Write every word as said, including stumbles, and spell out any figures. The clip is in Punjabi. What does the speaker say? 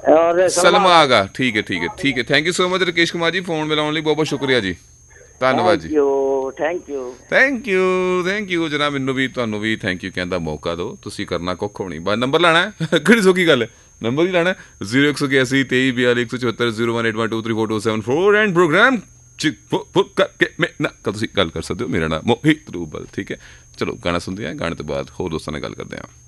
ਔਰ ਸਲਮਾ ਆਗਾ। ਠੀਕ ਹੈ ਠੀਕ ਹੈ ਠੀਕ ਹੈ। Thank you so much Rakesh Kumar ji, phone ਮਿਲਾਉਣ ਲਈ ਬਹੁਤ ਬਹੁਤ ਸ਼ੁਕਰੀਆ ਜੀ, ਧੰਨਵਾਦ ਜੀ। Thank you thank you thank you thank you ਜਨਾਬ। ਮੈਨੂੰ ਵੀ ਤੁਹਾਨੂੰ ਵੀ ਥੈਂਕ ਯੂ ਕਹਿਣ ਦਾ ਮੌਕਾ ਦਿਓ। ਤੁਸੀਂ ਕਰਨਾ ਕੁੱਖ ਹੋਣੀ, ਬਸ ਨੰਬਰ ਲੈਣਾ ਕਿਹੜੀ ਸੌਖੀ ਗੱਲ ਹੈ, ਨੰਬਰ ਹੀ ਲੈਣਾ ਜ਼ੀਰੋ ਇੱਕ ਸੌ ਇਕਿਆਸੀ ਤੇਈ ਬਿਆਲੀ ਇੱਕ ਸੌ ਚੁਹੱਤਰ zero one eight one two three four two seven four and programme ਕਰਕੇ ਮੈਂ ਨਾ ਤੁਸੀਂ ਗੱਲ ਕਰ ਸਕਦੇ ਹੋ। ਮੇਰਾ ਨਾਮ ਮੋਹਿਤ ਰੂਬਲ। ਠੀਕ ਹੈ, ਚਲੋ ਗਾਣਾ ਸੁਣਦੇ ਹਾਂ, ਗਾਣੇ ਤੋਂ ਬਾਅਦ ਹੋਰ ਦੋਸਤਾਂ ਨਾਲ ਗੱਲ ਕਰਦੇ ਹਾਂ।